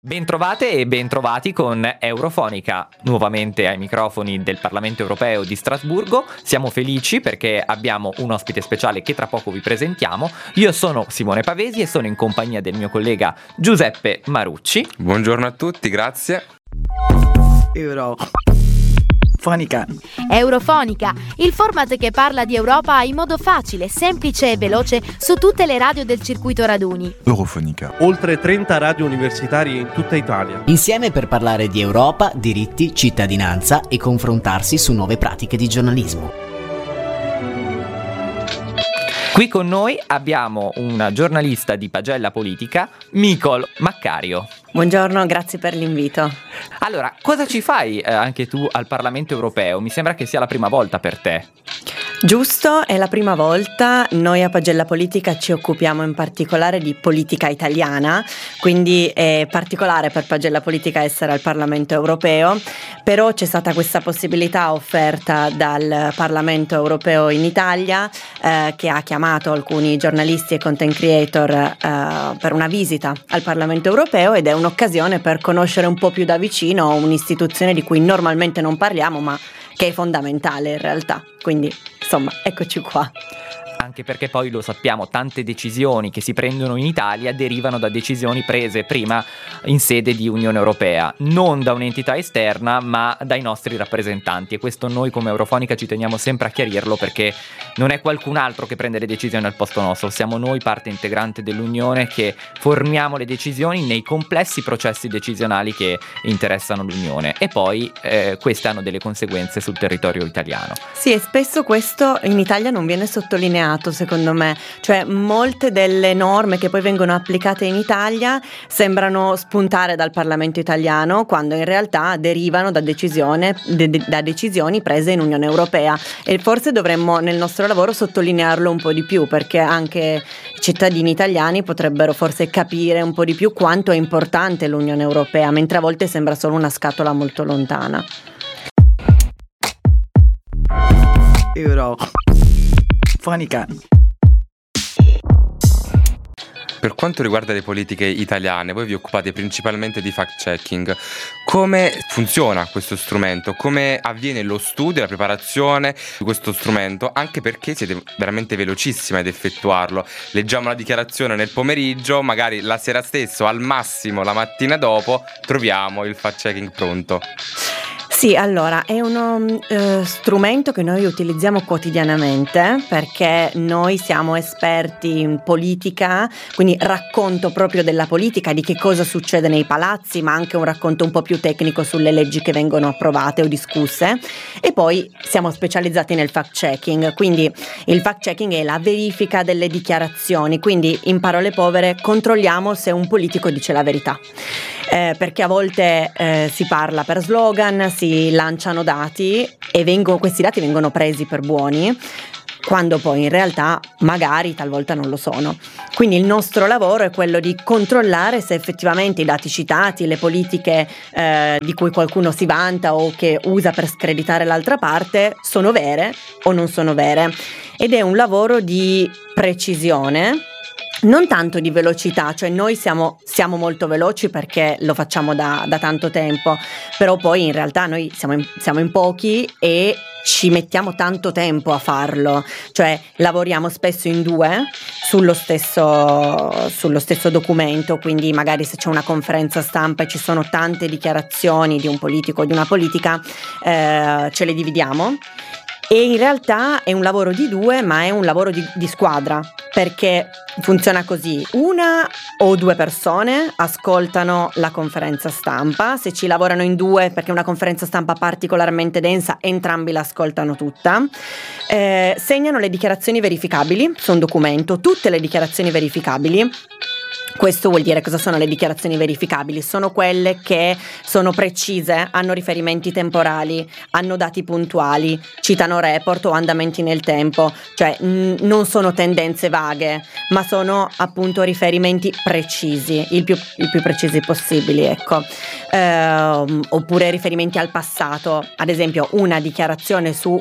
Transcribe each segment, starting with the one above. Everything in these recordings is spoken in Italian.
Bentrovate e bentrovati con Eurofonica, nuovamente ai microfoni del Parlamento Europeo di Strasburgo. Siamo felici perché abbiamo un ospite speciale che tra poco vi presentiamo. Io sono Simone Pavesi e sono in compagnia del mio collega Giuseppe Marucci. Buongiorno a tutti, grazie. Eurofonica, il format che parla di Europa in modo facile, semplice e veloce su tutte le radio del circuito raduni. Eurofonica. Oltre 30 radio universitarie in tutta Italia. Insieme per parlare di Europa, diritti, cittadinanza e confrontarsi su nuove pratiche di giornalismo. Qui con noi abbiamo una giornalista di pagella politica, Micol Maccario. Buongiorno, grazie per l'invito. Allora, cosa ci fai anche tu al Parlamento Europeo? Mi sembra che sia la prima volta per te. Giusto, è la prima volta. Noi a Pagella Politica ci occupiamo in particolare di politica italiana, quindi è particolare per Pagella Politica essere al Parlamento Europeo, però c'è stata questa possibilità offerta dal Parlamento Europeo in Italia che ha chiamato alcuni giornalisti e content creator per una visita al Parlamento Europeo, ed è un'occasione per conoscere un po' più da vicino un'istituzione di cui normalmente non parliamo, ma che è fondamentale in realtà. Quindi, insomma, eccoci qua. Anche perché poi lo sappiamo, tante decisioni che si prendono in Italia derivano da decisioni prese prima in sede di Unione Europea, non da un'entità esterna ma dai nostri rappresentanti, e questo noi come Eurofonica ci teniamo sempre a chiarirlo, perché non è qualcun altro che prende le decisioni al posto nostro, siamo noi parte integrante dell'Unione che formiamo le decisioni nei complessi processi decisionali che interessano l'Unione, e poi queste hanno delle conseguenze sul territorio italiano. Sì, e spesso questo in Italia non viene sottolineato, secondo me, cioè molte delle norme che poi vengono applicate in Italia sembrano spuntare dal Parlamento italiano, quando in realtà derivano da decisioni prese in Unione Europea, e forse dovremmo nel nostro lavoro sottolinearlo un po' di più, perché anche i cittadini italiani potrebbero forse capire un po' di più quanto è importante l'Unione Europea, mentre a volte sembra solo una scatola molto lontana. Eurofonica. Per quanto riguarda le politiche italiane, voi vi occupate principalmente di fact-checking. Come funziona questo strumento? Come avviene lo studio e la preparazione di questo strumento? Anche perché siete veramente velocissimi ad effettuarlo. Leggiamo la dichiarazione nel pomeriggio, magari la sera stessa o al massimo la mattina dopo troviamo il fact-checking pronto. Sì, allora è uno strumento che noi utilizziamo quotidianamente, perché noi siamo esperti in politica, quindi racconto proprio della politica, di che cosa succede nei palazzi, ma anche un racconto un po' più tecnico sulle leggi che vengono approvate o discusse, e poi siamo specializzati nel fact checking, quindi il fact checking è la verifica delle dichiarazioni, quindi in parole povere controlliamo se un politico dice la verità. Perché a volte si parla per slogan, si lanciano dati e questi dati vengono presi per buoni, quando poi in realtà magari talvolta non lo sono. Quindi il nostro lavoro è quello di controllare se effettivamente i dati citati, le politiche di cui qualcuno si vanta o che usa per screditare l'altra parte, sono vere o non sono vere. Ed è un lavoro di precisione, non tanto di velocità, cioè noi siamo molto veloci perché lo facciamo da tanto tempo, però poi in realtà noi siamo in pochi e ci mettiamo tanto tempo a farlo, cioè lavoriamo spesso in due sullo stesso documento, quindi magari se c'è una conferenza stampa e ci sono tante dichiarazioni di un politico o di una politica, ce le dividiamo. E in realtà è un lavoro di due, ma è un lavoro di squadra, perché funziona così: una o due persone ascoltano la conferenza stampa, se ci lavorano in due perché è una conferenza stampa particolarmente densa, entrambi l'ascoltano tutta, segnano le dichiarazioni verificabili su un documento, tutte le dichiarazioni verificabili. Questo vuol dire, cosa sono le dichiarazioni verificabili? Sono quelle che sono precise, hanno riferimenti temporali, hanno dati puntuali, citano report o andamenti nel tempo, cioè non sono tendenze vaghe, ma sono appunto riferimenti precisi, il più precisi possibili, ecco. Oppure riferimenti al passato, ad esempio una dichiarazione su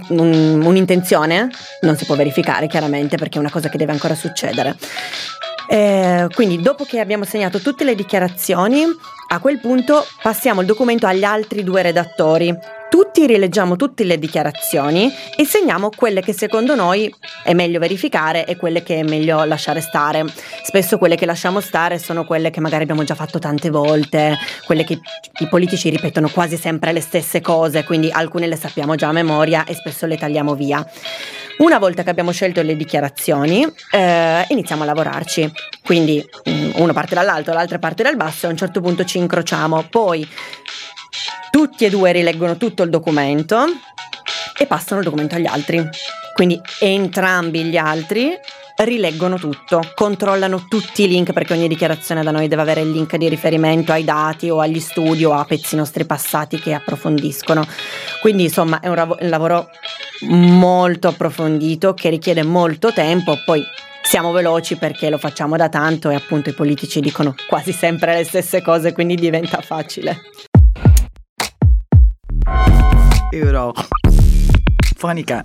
un'intenzione non si può verificare chiaramente perché è una cosa che deve ancora succedere. Quindi dopo che abbiamo segnato tutte le dichiarazioni, a quel punto passiamo il documento agli altri 2 redattori. Tutti rileggiamo tutte le dichiarazioni e segniamo quelle che secondo noi è meglio verificare e quelle che è meglio lasciare stare. Spesso quelle che lasciamo stare sono quelle che magari abbiamo già fatto tante volte, quelle che i politici ripetono quasi sempre le stesse cose, quindi alcune le sappiamo già a memoria e spesso le tagliamo via. Una volta che abbiamo scelto le dichiarazioni, iniziamo a lavorarci. Quindi uno parte dall'alto, l'altra parte dal basso e a un certo punto ci incrociamo. Poi tutti e 2 rileggono tutto il documento e passano il documento agli altri. Quindi entrambi gli altri rileggono tutto, controllano tutti i link, perché ogni dichiarazione da noi deve avere il link di riferimento ai dati o agli studi o a pezzi nostri passati che approfondiscono. Quindi insomma è un lavoro molto approfondito che richiede molto tempo. Poi siamo veloci perché lo facciamo da tanto e appunto i politici dicono quasi sempre le stesse cose, quindi diventa facile. Fonica.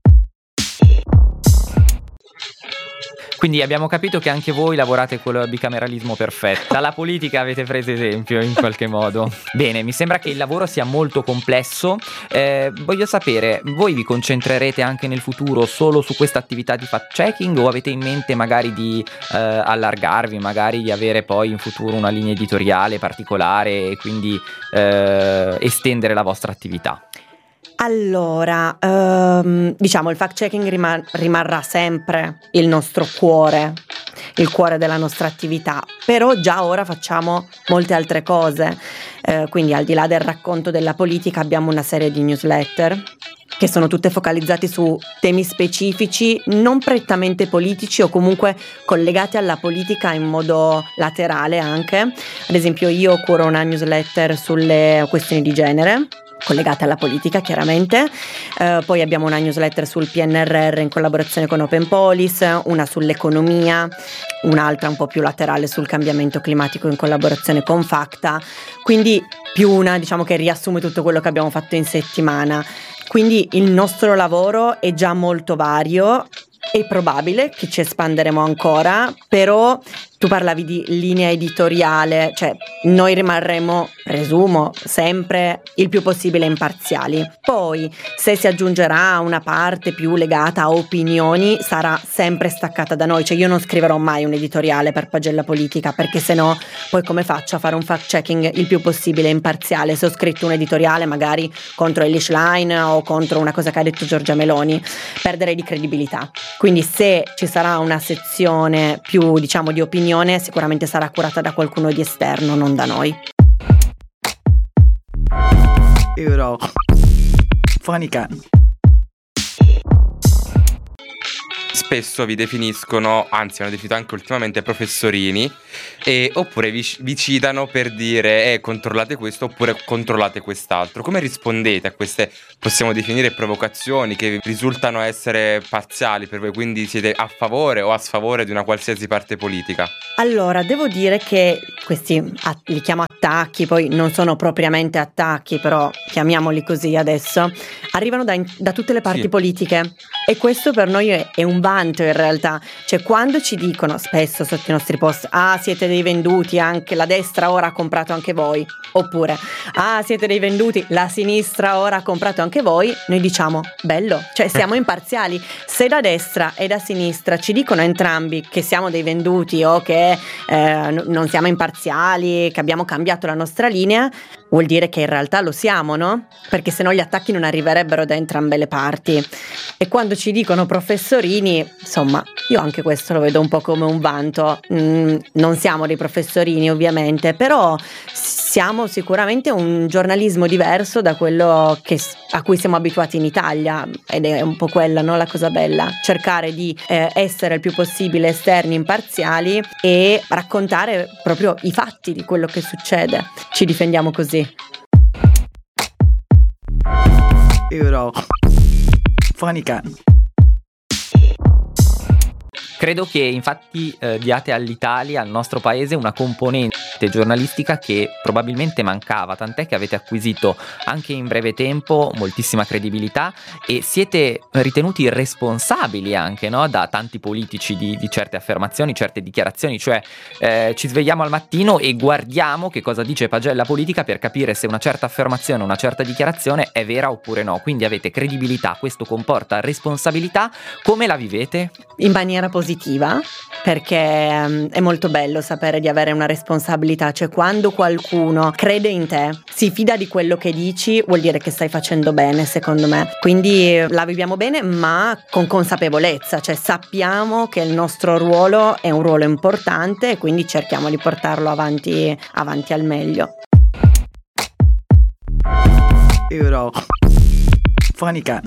Quindi abbiamo capito che anche voi lavorate con il bicameralismo perfetto. Dalla politica avete preso esempio in qualche modo. Bene, mi sembra che il lavoro sia molto complesso. Voglio sapere, voi vi concentrerete anche nel futuro solo su questa attività di fact-checking o avete in mente magari di allargarvi, magari di avere poi in futuro una linea editoriale particolare e quindi estendere la vostra attività? Allora, diciamo il fact-checking rimarrà sempre il nostro cuore, il cuore della nostra attività, però già ora facciamo molte altre cose, quindi al di là del racconto della politica abbiamo una serie di newsletter che sono tutte focalizzate su temi specifici, non prettamente politici o comunque collegati alla politica in modo laterale anche. Ad esempio io curo una newsletter sulle questioni di genere, collegate alla politica chiaramente, poi abbiamo una newsletter sul PNRR in collaborazione con Open Police, una sull'economia, un'altra un po' più laterale sul cambiamento climatico in collaborazione con Facta, quindi più una diciamo che riassume tutto quello che abbiamo fatto in settimana. Quindi il nostro lavoro è già molto vario. È probabile che ci espanderemo ancora, però tu parlavi di linea editoriale, cioè noi rimarremo, presumo, sempre il più possibile imparziali. Poi se si aggiungerà una parte più legata a opinioni sarà sempre staccata da noi, cioè io non scriverò mai un editoriale per Pagella Politica perché sennò poi come faccio a fare un fact checking il più possibile imparziale se ho scritto un editoriale magari contro Elish Line o contro una cosa che ha detto Giorgia Meloni, perderei di credibilità. Quindi se ci sarà una sezione più diciamo di opinione sicuramente sarà curata da qualcuno di esterno, non da noi. Fonica. Spesso vi definiscono, anzi hanno definito anche ultimamente professorini, oppure vi citano per dire controllate questo oppure controllate quest'altro. Come rispondete a queste, possiamo definire, provocazioni che risultano essere parziali per voi? Quindi siete a favore o a sfavore di una qualsiasi parte politica? Allora, devo dire che questi li chiamo attacchi, poi non sono propriamente attacchi, però chiamiamoli così adesso, arrivano da tutte le parti politiche e questo per noi è un vanto in realtà, cioè quando ci dicono spesso sotto i nostri post siete dei venduti, anche la destra ora ha comprato anche voi, oppure siete dei venduti, la sinistra ora ha comprato anche voi, noi diciamo bello, cioè siamo imparziali. Se da destra e da sinistra ci dicono entrambi che siamo dei venduti o che non siamo imparziali, che abbiamo cambiato la nostra linea, vuol dire che in realtà lo siamo, no? Perché sennò gli attacchi non arriverebbero da entrambe le parti. E quando ci dicono professorini, insomma, io anche questo lo vedo un po' come un vanto. Non siamo dei professorini ovviamente, però siamo sicuramente un giornalismo diverso da quello a cui siamo abituati in Italia, ed è un po' quella, no, la cosa bella, cercare di essere il più possibile esterni, imparziali e raccontare proprio i fatti di quello che succede. Ci difendiamo così. Fonica. Credo che infatti diate all'Italia, al nostro paese, una componente giornalistica che probabilmente mancava, tant'è che avete acquisito anche in breve tempo moltissima credibilità e siete ritenuti responsabili anche, no, da tanti politici di certe affermazioni, certe dichiarazioni, cioè ci svegliamo al mattino e guardiamo che cosa dice Pagella Politica per capire se una certa affermazione, una certa dichiarazione è vera oppure no, quindi avete credibilità, questo comporta responsabilità. Come la vivete? In maniera positiva, perché è molto bello sapere di avere una responsabilità, cioè quando qualcuno crede in te, si fida di quello che dici, vuol dire che stai facendo bene, secondo me. Quindi la viviamo bene, ma con consapevolezza, cioè sappiamo che il nostro ruolo è un ruolo importante e quindi cerchiamo di portarlo avanti al meglio. Eurofonica.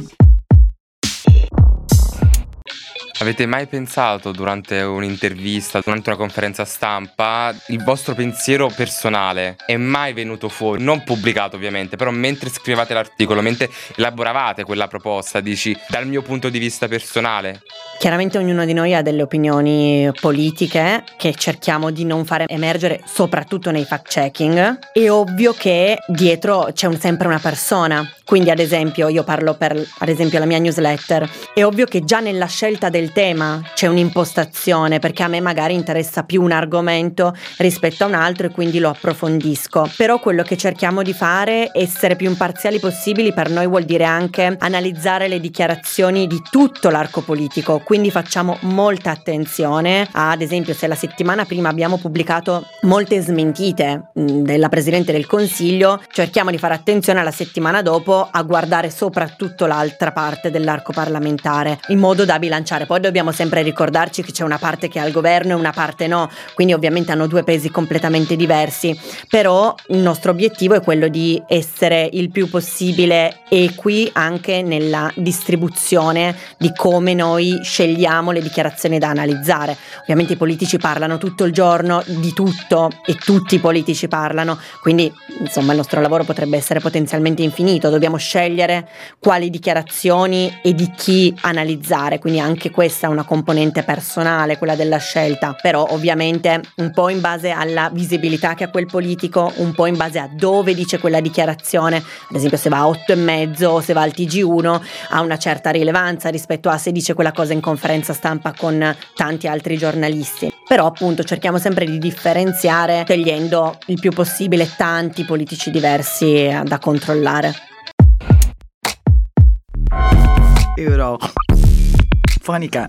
Avete mai pensato durante un'intervista, durante una conferenza stampa, il vostro pensiero personale è mai venuto fuori? Non pubblicato ovviamente, però mentre scrivevate l'articolo, mentre elaboravate quella proposta, dici dal mio punto di vista personale? Chiaramente ognuno di noi ha delle opinioni politiche che cerchiamo di non fare emergere, soprattutto nei fact-checking. È ovvio che dietro c'è sempre una persona, quindi ad esempio io parlo per ad esempio la mia newsletter, è ovvio che già nella scelta del tema c'è un'impostazione, perché a me magari interessa più un argomento rispetto a un altro e quindi lo approfondisco, però quello che cerchiamo di fare è essere più imparziali possibili. Per noi vuol dire anche analizzare le dichiarazioni di tutto l'arco politico, quindi facciamo molta attenzione ad esempio se la settimana prima abbiamo pubblicato molte smentite della Presidente del Consiglio, cerchiamo di fare attenzione alla settimana dopo a guardare soprattutto l'altra parte dell'arco parlamentare in modo da bilanciare. Poi dobbiamo sempre ricordarci che c'è una parte che è al governo e una parte no, quindi ovviamente hanno due pesi completamente diversi, però il nostro obiettivo è quello di essere il più possibile equi anche nella distribuzione di come noi scegliamo le dichiarazioni da analizzare. Ovviamente i politici parlano tutto il giorno di tutto e tutti i politici parlano, quindi insomma il nostro lavoro potrebbe essere potenzialmente infinito, dobbiamo scegliere quali dichiarazioni e di chi analizzare, quindi anche questa è una componente personale, quella della scelta, però ovviamente un po' in base alla visibilità che ha quel politico, un po' in base a dove dice quella dichiarazione, ad esempio se va a 8,5 o se va al TG1 ha una certa rilevanza rispetto a se dice quella cosa in conferenza stampa con tanti altri giornalisti, però appunto cerchiamo sempre di differenziare scegliendo il più possibile tanti politici diversi da controllare. Eurofonica.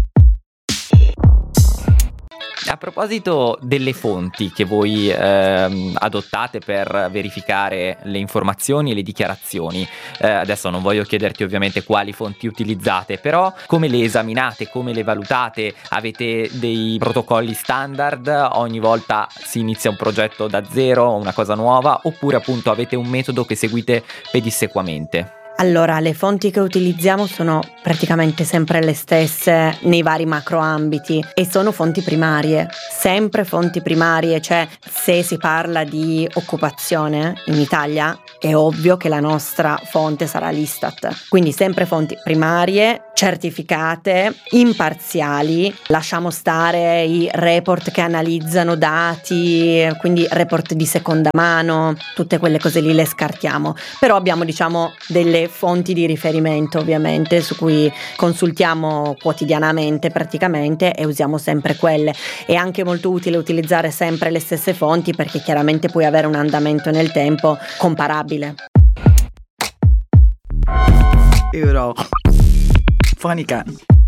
A proposito delle fonti che voi adottate per verificare le informazioni e le dichiarazioni, adesso non voglio chiederti ovviamente quali fonti utilizzate, però come le esaminate, come le valutate? Avete dei protocolli standard? Ogni volta si inizia un progetto da zero, una cosa nuova, oppure appunto avete un metodo che seguite pedissequamente? Allora, le fonti che utilizziamo sono praticamente sempre le stesse nei vari macro ambiti e sono fonti primarie, sempre fonti primarie, cioè se si parla di occupazione in Italia è ovvio che la nostra fonte sarà l'Istat, quindi sempre fonti primarie, certificate, imparziali, lasciamo stare i report che analizzano dati, quindi report di seconda mano, tutte quelle cose lì le scartiamo, però abbiamo diciamo delle fonti di riferimento ovviamente su cui consultiamo quotidianamente praticamente e usiamo sempre quelle. È anche molto utile utilizzare sempre le stesse fonti perché chiaramente puoi avere un andamento nel tempo comparabile. Eurofonica.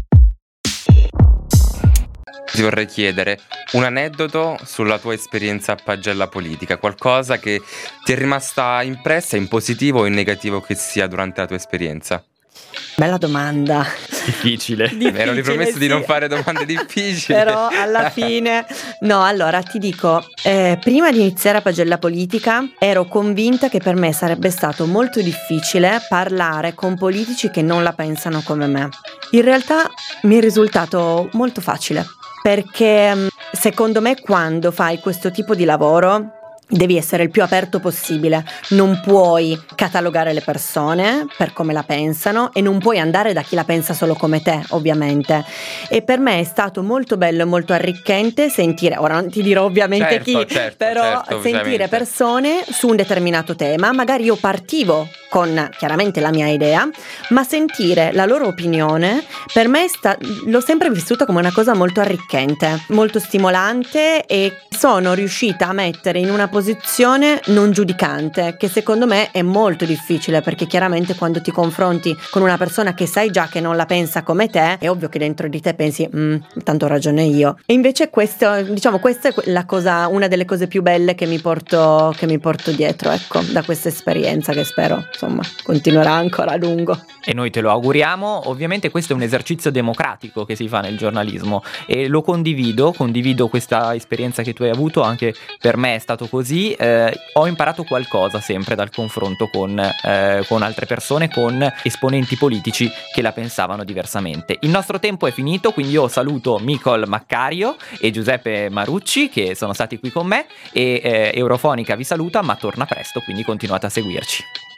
Ti vorrei chiedere un aneddoto sulla tua esperienza a Pagella Politica, qualcosa che ti è rimasta impressa in positivo o in negativo che sia durante la tua esperienza. Bella domanda. Difficile. Mi ero ripromesso sì. di non fare domande difficili. Però alla fine no, allora ti dico, prima di iniziare a Pagella Politica ero convinta che per me sarebbe stato molto difficile parlare con politici che non la pensano come me. In realtà mi è risultato molto facile, perché secondo me quando fai questo tipo di lavoro devi essere il più aperto possibile, non puoi catalogare le persone per come la pensano e non puoi andare da chi la pensa solo come te, ovviamente. E per me è stato molto bello e molto arricchente sentire, ora non ti dirò ovviamente però sentire persone su un determinato tema, magari io partivo con chiaramente la mia idea, ma sentire la loro opinione per me l'ho sempre vissuta come una cosa molto arricchente, molto stimolante, e sono riuscita a mettere in una posizione non giudicante, che secondo me è molto difficile, perché chiaramente quando ti confronti con una persona che sai già che non la pensa come te, è ovvio che dentro di te pensi tanto ho ragione io. E invece questa è una delle cose più belle che mi porto dietro, ecco, da questa esperienza, che spero insomma continuerà ancora a lungo. E noi te lo auguriamo. Ovviamente questo è un esercizio democratico che si fa nel giornalismo e lo condivido questa esperienza che tu hai avuto, anche per me è stato così. Ho imparato qualcosa sempre dal confronto con altre persone, con esponenti politici che la pensavano diversamente. Il nostro tempo è finito, quindi io saluto Micol Maccario e Giuseppe Marucci che sono stati qui con me, e Eurofonica vi saluta, ma torna presto, quindi continuate a seguirci.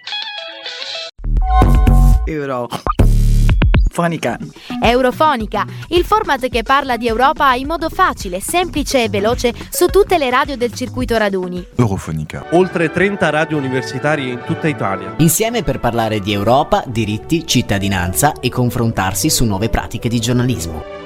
Eurofonica. Eurofonica, il format che parla di Europa in modo facile, semplice e veloce su tutte le radio del circuito Raduni. Eurofonica. Oltre 30 radio universitarie in tutta Italia. Insieme per parlare di Europa, diritti, cittadinanza e confrontarsi su nuove pratiche di giornalismo.